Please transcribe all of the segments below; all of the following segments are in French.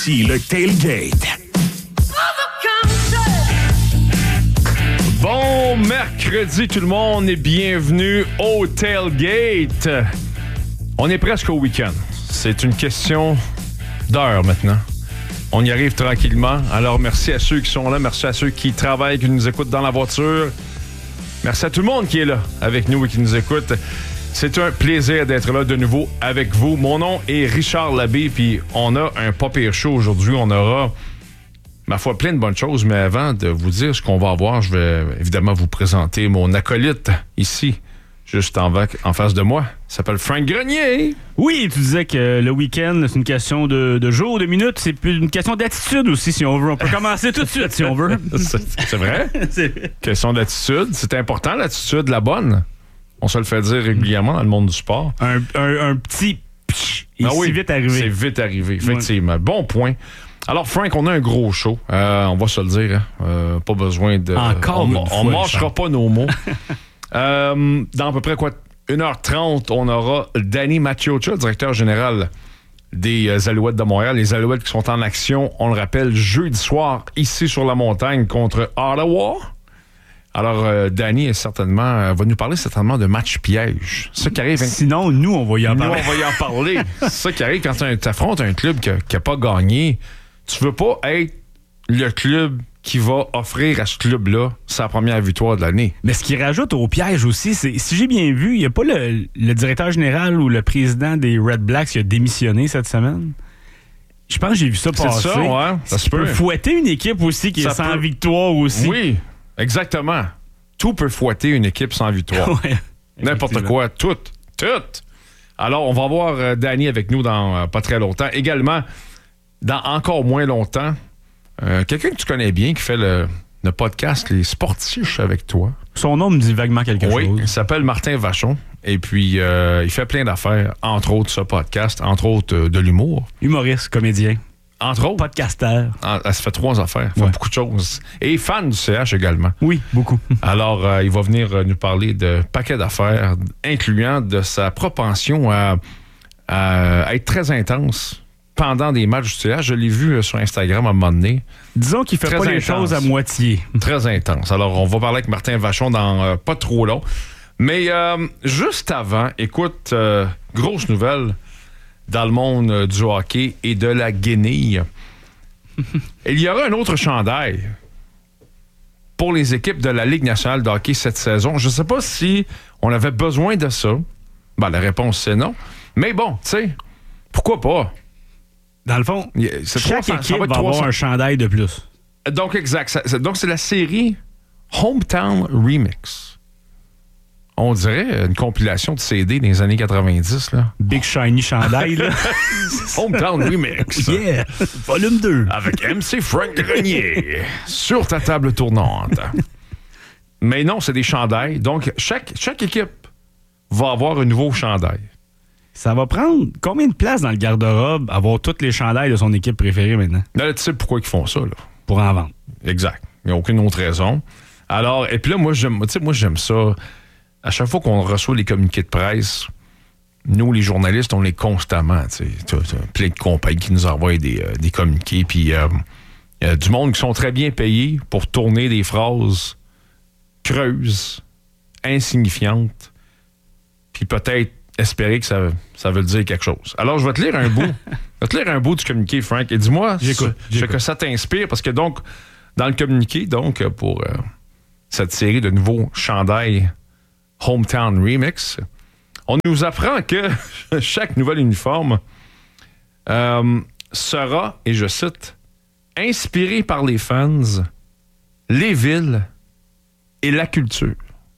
Voici le Tailgate. Bon mercredi tout le monde et bienvenue au Tailgate. On est presque au week-end. C'est une question d'heure maintenant. On y arrive tranquillement. Alors merci à ceux qui sont là, merci à ceux qui travaillent, qui nous écoutent dans la voiture. Merci à tout le monde qui est là avec nous et qui nous écoute. C'est un plaisir d'être là de nouveau avec vous. Mon nom est Richard Labbé, puis on a un pas pire show aujourd'hui. On aura, ma foi, plein de bonnes choses, mais avant de vous dire ce qu'on va avoir, je vais évidemment vous présenter mon acolyte ici, juste en face de moi. Il s'appelle Frank Grenier. Oui, tu disais que le week-end, c'est une question de jours, de minutes. C'est plus une question d'attitude aussi, si on veut. On peut commencer tout de suite, si on veut. C'est vrai? Question d'attitude. C'est important, l'attitude, la bonne. On se le fait dire régulièrement dans le monde du sport. Un petit psh, et c'est vite arrivé. C'est vite arrivé, effectivement. Ouais. Bon point. Alors, Frank, on a un gros show. On va se le dire. Pas besoin de... Encore on ne mâchera pas nos mots. Dans à peu près 1h30, on aura Danny Maciocia, directeur général des Alouettes de Montréal. Les Alouettes qui sont en action, on le rappelle, jeudi soir, ici sur la montagne contre Ottawa. Alors, Danny va nous parler certainement de match piège. Ça qui arrive. Sinon, nous, on va y en parler. Nous, on va y en parler. C'est ça qui arrive quand tu affrontes un club qui n'a pas gagné. Tu veux pas être le club qui va offrir à ce club-là sa première victoire de l'année. Mais ce qui rajoute au piège aussi, c'est, si j'ai bien vu, il n'y a pas le directeur général ou le président des Red Blacks qui a démissionné cette semaine. Je pense que j'ai vu ça passer. C'est ça, ouais. Ça peut fouetter une équipe aussi qui est sans victoire aussi. Oui. Exactement. Tout peut fouetter une équipe sans victoire. Ouais, n'importe quoi. Tout. Alors, on va avoir Danny avec nous dans pas très longtemps. Également, dans encore moins longtemps, quelqu'un que tu connais bien qui fait le podcast Les Sportiches avec toi. Son nom me dit vaguement quelque chose. Oui, il s'appelle Martin Vachon. Et puis, il fait plein d'affaires, entre autres ce podcast, entre autres de l'humour. Humoriste, comédien. Entre autres. Podcasteur. Ça fait 3 affaires. Il fait beaucoup de choses. Et fan du CH également. Oui, beaucoup. Alors, il va venir nous parler de paquets d'affaires, incluant de sa propension à être très intense pendant des matchs du CH. Je l'ai vu sur Instagram à un moment donné. Disons qu'il fait très pas intense. Les choses à moitié. Très intense. Alors, on va parler avec Martin Vachon dans pas trop long. Mais juste avant, écoute, grosse nouvelle dans le monde du hockey et de la guenille. Il y aura un autre chandail pour les équipes de la Ligue nationale de hockey cette saison. Je ne sais pas si on avait besoin de ça. Ben, la réponse, c'est non. Mais bon, tu sais, pourquoi pas? Dans le fond, chaque équipe va avoir un chandail de plus. Donc, exact. Donc, c'est la série Hometown Remix. On dirait une compilation de CD des années 90. Là. Big Shiny chandail. Là. Hometown Remix. Yeah! Volume 2. Avec MC Frank Grenier sur ta table tournante. Mais non, c'est des chandails. Donc, chaque équipe va avoir un nouveau chandail. Ça va prendre combien de place dans le garde-robe avoir tous les chandails de son équipe préférée maintenant? Là, tu sais pourquoi ils font ça. Là. Pour en vendre. Exact. Il n'y a aucune autre raison. Alors, et puis là, moi, j'aime ça. À chaque fois qu'on reçoit les communiqués de presse, nous, les journalistes, on les constamment. T'as plein de compagnies qui nous envoient des communiqués. Puis, y a du monde qui sont très bien payés pour tourner des phrases creuses, insignifiantes, puis peut-être espérer que ça veut dire quelque chose. Alors, je vais te lire un bout. Je vais te lire un bout du communiqué, Frank, et dis-moi ce que ça t'inspire. Parce que, donc, dans le communiqué, donc, pour cette série de nouveaux chandails Hometown Remix, on nous apprend que chaque nouvel uniforme sera, et je cite, inspiré par les fans, les villes et la culture.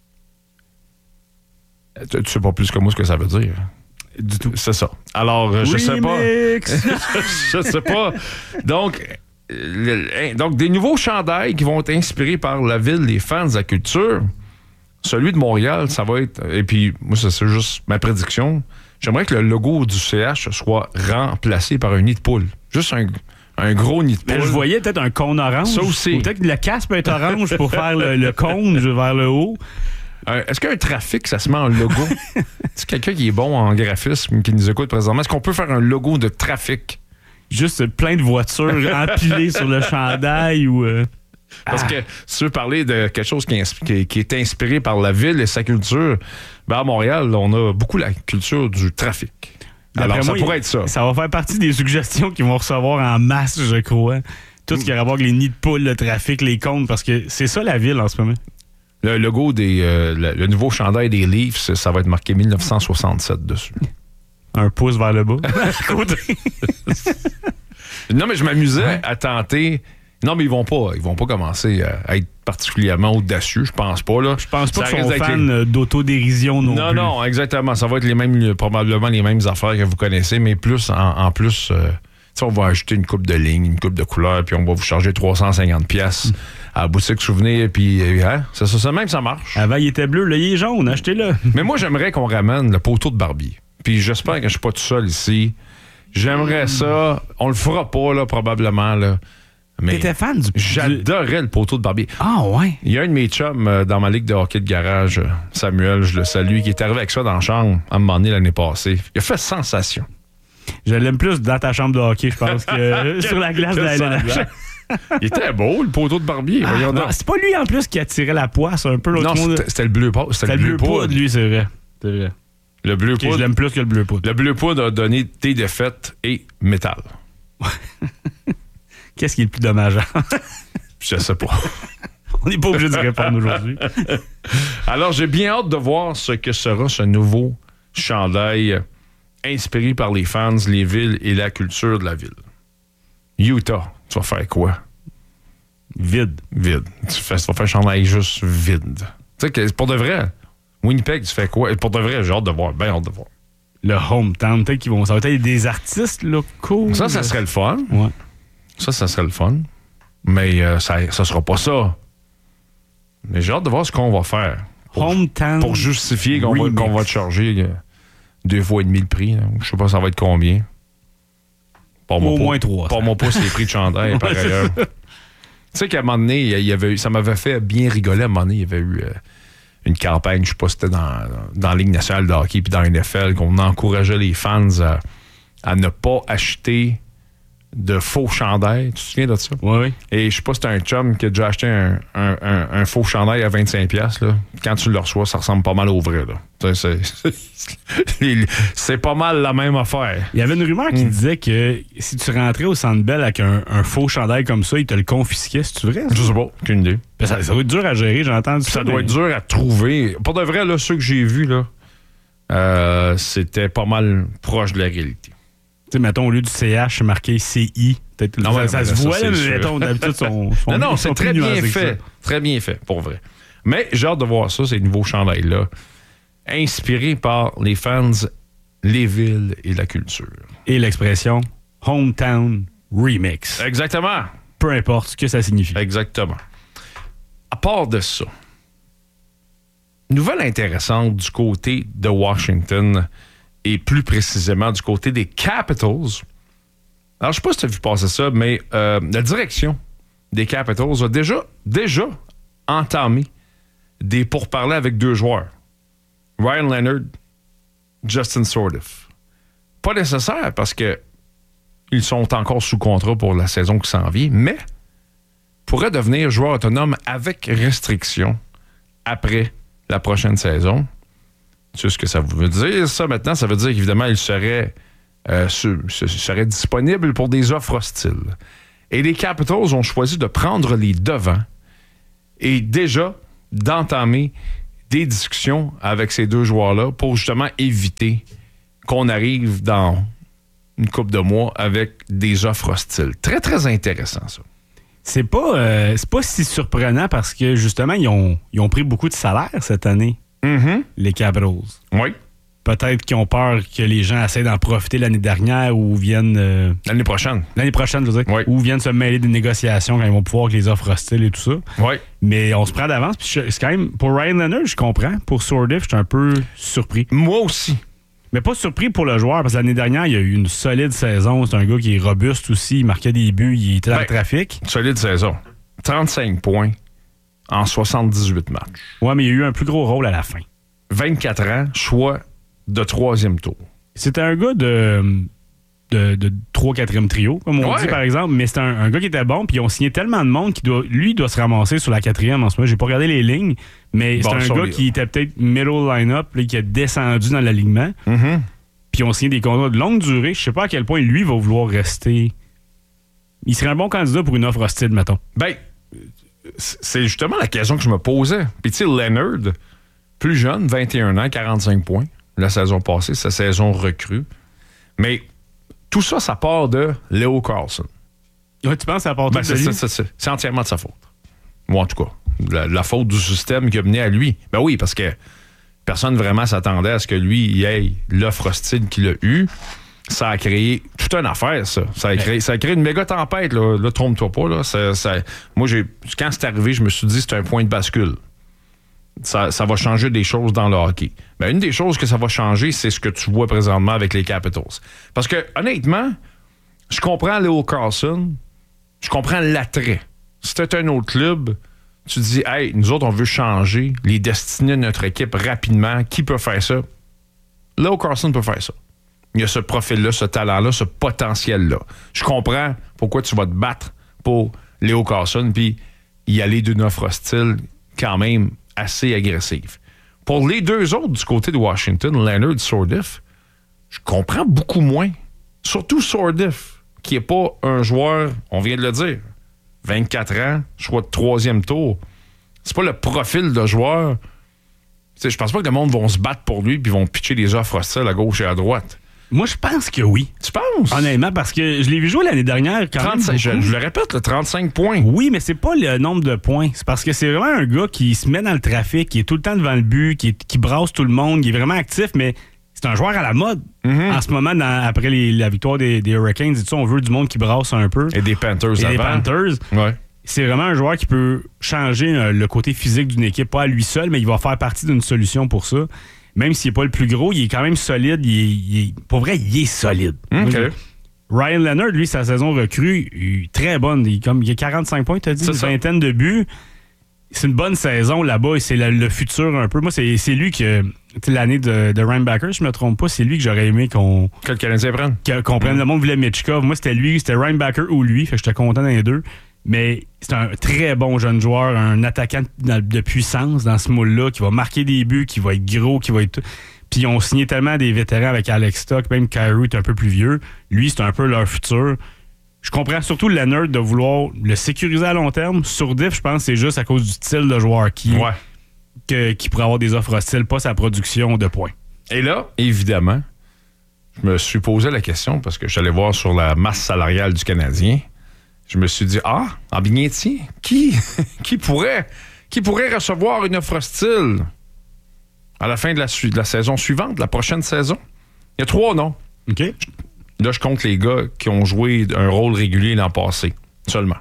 Tu sais pas plus que moi ce que ça veut dire. Du tout. C'est ça. Alors, je sais pas. Je sais pas. Donc, des nouveaux chandails qui vont être inspirés par la ville, les fans, la culture. Celui de Montréal, ça va être... Et puis, moi, c'est juste ma prédiction. J'aimerais que le logo du CH soit remplacé par un nid de poule. Juste un gros nid de poule. Mais je voyais peut-être un cône orange. Ça aussi. Ou peut-être que le casque peut être orange pour faire le cône vers le haut. Est-ce qu'un trafic, ça se met en logo? C'est quelqu'un qui est bon en graphisme, qui nous écoute présentement. Est-ce qu'on peut faire un logo de trafic juste plein de voitures empilées sur le chandail ou... Parce que si tu veux parler de quelque chose qui est inspiré par la ville et sa culture, ben à Montréal, on a beaucoup la culture du trafic. Alors, ça pourrait être ça. Ça va faire partie des suggestions qu'ils vont recevoir en masse, je crois. Tout ce qui a à voir avec les nids de poules, le trafic, les comptes, parce que c'est ça la ville en ce moment. Le logo le nouveau chandail des Leafs, ça va être marqué 1967 dessus. Un pouce vers le bas. Non, mais je m'amusais à tenter. Non, mais ils vont pas commencer à être particulièrement audacieux, je pense pas. Là. Je pense pas qu'ils sont fans d'autodérision non plus. Non, exactement. Ça va être probablement les mêmes affaires que vous connaissez, mais plus en plus, on va ajouter une coupe de ligne, une coupe de couleur, puis on va vous charger 350$ à la boutique souvenir, puis c'est ça même, ça marche. Avant, il était bleu, là, il est jaune, achetez-le. Mais moi, j'aimerais qu'on ramène le poteau de Barbie. Puis j'espère que je suis pas tout seul ici. J'aimerais ça. On le fera pas, là, probablement, là. Mais t'étais fan du... J'adorais le poteau de Barbie. Ah ouais? Il y a un de mes chums dans ma ligue de hockey de garage, Samuel, je le salue, qui est arrivé avec ça dans la chambre à un moment donné l'année passée. Il a fait sensation. Je l'aime plus dans ta chambre de hockey, je pense, que sur la glace de la LNH. Il était beau, le poteau de Barbie. Non, c'est pas lui, en plus, qui attirait la poisse un peu. Non, c'était le bleu poudre. C'était le bleu poudre, lui, c'est vrai. C'est vrai. Le bleu poudre. Je l'aime plus que le bleu poudre. Le bleu poudre a donné des défaites et métal. Qu'est-ce qui est le plus dommageant? Je sais pas. On n'est pas obligé de répondre aujourd'hui. Alors, j'ai bien hâte de voir ce que sera ce nouveau chandail inspiré par les fans, les villes et la culture de la ville. Utah, tu vas faire quoi? Vide. Tu vas faire un chandail juste vide. Tu sais, que pour de vrai, Winnipeg, tu fais quoi? Pour de vrai, j'ai hâte de voir. Bien hâte de voir. Le hometown, peut-être qu'ils vont... Ça va être des artistes locaux. Ça serait le fun. Ouais. Ça serait le fun. Mais ça sera pas ça. Mais j'ai hâte de voir ce qu'on va faire. Hometown. Pour justifier qu'on va te charger 2 fois et demi le prix. Là. Je sais pas ça va être combien. Au moins 3. Pas mon pouce les prix de chandail par ailleurs. Tu sais qu'à un moment donné, ça m'avait fait bien rigoler. À un moment donné, il y avait eu une campagne, je sais pas si c'était dans la Ligue nationale de hockey puis dans la NFL, qu'on encourageait les fans à ne pas acheter de faux chandail. Tu te souviens de ça? Oui. Et je sais pas si c'est un chum qui a déjà acheté un faux chandail à 25$. Là. Quand tu le reçois, ça ressemble pas mal au vrai. Là. C'est pas mal la même affaire. Il y avait une rumeur qui disait que si tu rentrais au Centre Bell avec un faux chandail comme ça, ils te le confisquaient. C'est-tu vrai? Ça? Je sais pas. Aucune idée. Ça doit être dur à gérer, j'ai entendu ça. Ça doit être dur à trouver. Pour de vrai, là, ceux que j'ai vus, là, c'était pas mal proche de la réalité. Tu sais, mettons, au lieu du CH, c'est marqué CI. Peut-être non, ça se voit, mais mettons, d'habitude, non, c'est très bien fait. Très bien fait, pour vrai. Mais j'ai hâte de voir ça, ces nouveaux chandails-là, inspirés par les fans, les villes et la culture. Et l'expression « Hometown Remix ». Exactement. Peu importe ce que ça signifie. Exactement. À part de ça, nouvelle intéressante du côté de Washington et plus précisément du côté des Capitals. Alors, je ne sais pas si tu as vu passer ça, mais la direction des Capitals a déjà entamé des pourparlers avec 2 joueurs. Ryan Leonard, Justin Sourdif. Pas nécessaire parce que ils sont encore sous contrat pour la saison qui s'en vient, mais pourraient devenir joueurs autonomes avec restriction après la prochaine saison. Tu sais ce que ça veut dire, ça, maintenant? Ça veut dire qu'évidemment, il serait disponible pour des offres hostiles. Et les Capitals ont choisi de prendre les devants et déjà d'entamer des discussions avec ces 2 joueurs-là pour justement éviter qu'on arrive dans une couple de mois avec des offres hostiles. Très, très intéressant, ça. C'est pas si surprenant parce que, justement, ils ont pris beaucoup de salaire cette année. Mm-hmm. Les Capitals. Oui. Peut-être qu'ils ont peur que les gens essaient d'en profiter l'année dernière ou viennent... L'année prochaine. L'année prochaine, je veux dire. Oui. Ou viennent se mêler des négociations quand ils vont pouvoir avec les offres hostiles et tout ça. Oui. Mais on se prend d'avance. Puis c'est quand même... Pour Ryan Leonard, je comprends. Pour Sourdif, je suis un peu surpris. Moi aussi. Mais pas surpris pour le joueur, parce que l'année dernière, il a eu une solide saison. C'est un gars qui est robuste aussi. Il marquait des buts. Il était dans le trafic. Solide saison. 35 points en 78 matchs. Ouais, mais il y a eu un plus gros rôle à la fin. 24 ans, choix de 3e tour. C'était un gars de de 3-4e trio, comme on Ouais. dit par exemple, mais c'est un gars qui était bon, puis ils ont signé tellement de monde qu'il doit se ramasser sur la 4e en ce moment. J'ai pas regardé les lignes, mais Bon, c'est un sur gars les- qui était peut-être middle line-up, là, qui a descendu dans l'alignement, Mhm. puis ils ont signé des contrats de longue durée. Je sais pas à quel point lui va vouloir rester. Il serait un bon candidat pour une offre hostile, mettons. Ben, c'est justement la question que je me posais. Puis tu sais, Leonard, plus jeune, 21 ans, 45 points, la saison passée, sa saison recrue. Mais tout ça, ça part de Leo Carlson. Ouais, tu penses à part Ben, de lui? c'est entièrement de sa faute. Ou en tout cas, la faute du système qui a mené à lui. Ben oui, parce que personne vraiment s'attendait à ce que lui il ait l'offre hostile qu'il a eue. Ça a créé toute une affaire, ça. Ça a créé une méga tempête, là. Là, trompe-toi pas, là. Moi, quand c'est arrivé, je me suis dit c'est un point de bascule. Ça va changer des choses dans le hockey. Ben, une des choses que ça va changer, c'est ce que tu vois présentement avec les Capitals. Parce que, honnêtement, je comprends Leo Carlson, je comprends l'attrait. Si c'était un autre club, tu te dis, hey, nous autres, on veut changer les destinées de notre équipe rapidement. Qui peut faire ça? Leo Carlson peut faire ça. Il y a ce profil-là, ce talent-là, ce potentiel-là. Je comprends pourquoi tu vas te battre pour Leo Carlson puis y aller d'une offre hostile quand même assez agressive. Pour les deux autres du côté de Washington, Leonard, Sordif, je comprends beaucoup moins. Surtout Sordif, qui n'est pas un joueur, on vient de le dire, 24 ans, choix de 3e tour. C'est pas le profil de joueur. Tu sais, je pense pas que le monde va se battre pour lui puis vont pitcher des offres hostiles à gauche et à droite. Moi, je pense que oui. Tu penses? Honnêtement, parce que je l'ai vu jouer l'année dernière quand 35, même. je le répète, le 35 points. Oui, mais c'est pas le nombre de points. C'est parce que c'est vraiment un gars qui se met dans le trafic, qui est tout le temps devant le but, qui brasse tout le monde, qui est vraiment actif, mais c'est un joueur à la mode. En ce moment, après la victoire des Hurricanes, et tout ça, on veut du monde qui brasse un peu. Et des Panthers Et avant. des Panthers. Ouais. C'est vraiment un joueur qui peut changer le côté physique d'une équipe, pas à lui seul, mais il va faire partie d'une solution pour ça. Même s'il n'est pas le plus gros, il est quand même solide. Pour vrai, il est solide. OK. Ryan Leonard, lui, sa saison recrue, il est très bonne. Il a 45 points, tu as dit, C'est une ça. vingtaine de buts. C'est une bonne saison là-bas et c'est le futur un peu. Moi, c'est lui que, l'année de Rhinebacker, je me trompe pas, c'est lui que j'aurais aimé qu'on Que le Canadien prenne. prenne. Le monde voulait Mitchkov. Moi, c'était Rhinebacker ou lui. Fait que j'étais content dans les deux. Mais c'est un très bon jeune joueur, un attaquant de puissance dans ce moule-là, qui va marquer des buts, qui va être gros, qui va être... Puis ils ont signé tellement des vétérans avec Alex Stock, même Kyrou est un peu plus vieux. Lui, c'est un peu leur futur. Je comprends surtout Leonard de vouloir le sécuriser à long terme. Sur Diff, je pense que c'est juste à cause du style de joueur qui pourrait avoir des offres hostiles, pas sa production de points. Et là, évidemment, je me suis posé la question parce que je suis allé voir sur la masse salariale du Canadien. Je me suis dit, en Bignetti, qui pourrait recevoir une offre hostile à la fin de la saison suivante, la prochaine saison? Il y a 3 noms. OK? Là, je compte les gars qui ont joué un rôle régulier l'an passé, seulement.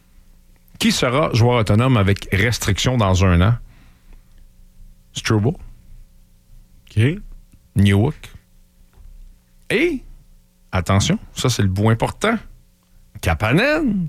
Qui sera joueur autonome avec restriction dans 1 an? Struble, OK. Newhook. Et, attention, ça c'est le bout important, Kapanen.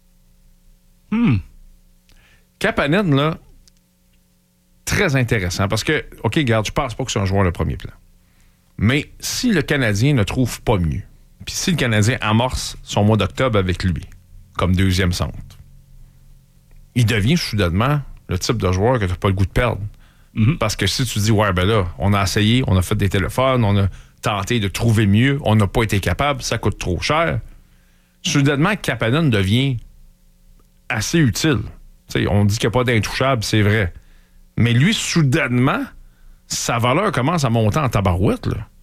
Kapanen, là, très intéressant parce que, OK, regarde, je pense pas que c'est un joueur de premier plan. Mais si le Canadien ne trouve pas mieux, puis si le Canadien amorce son mois d'octobre avec lui, comme 2e centre, il devient soudainement le type de joueur que tu n'as pas le goût de perdre. Parce que si tu dis, ouais, ben là, on a essayé, on a fait des téléphones, on a tenté de trouver mieux, on n'a pas été capable, ça coûte trop cher. Soudainement, Kapanen devient assez utile. T'sais, on dit qu'il n'y a pas d'intouchable, c'est vrai. Mais lui, soudainement, sa valeur commence à monter en tabarouette. Là.